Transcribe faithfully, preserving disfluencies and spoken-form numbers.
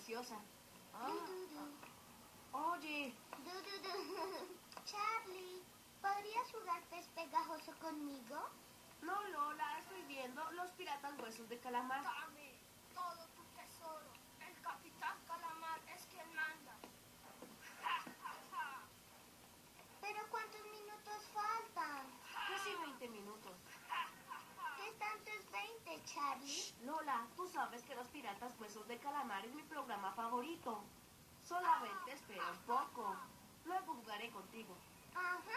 gaseosa. Ah, Du, du, du. ah. Oye, Du, du, du. Charlie, ¿podrías jugar pez pegajoso conmigo? no, Lola, estoy viendo Los Piratas Huesos de Calamar. Dame todo tu tesoro. El Capitán Calamar es quien manda. ¿Pero cuántos minutos faltan? Casi veinte minutos. ¿Qué tanto es veinte, Charlie? Lola, tú sabes que Los Piratas Huesos de Calamar es mi programa favorito. Solamente espera un poco. Luego jugaré contigo. Ajá.